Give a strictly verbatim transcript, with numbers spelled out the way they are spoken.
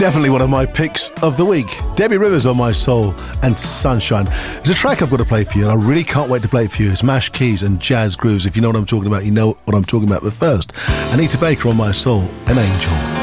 Definitely one of my picks of the week. Debbie Rivers on My Soul and Sunshine. There's a track I've got to play for you, and I really can't wait to play it for you. It's Mash Keys and Jazz Grooves. If you know what I'm talking about, you know what I'm talking about. But first, Anita Baker on My Soul, An Angel.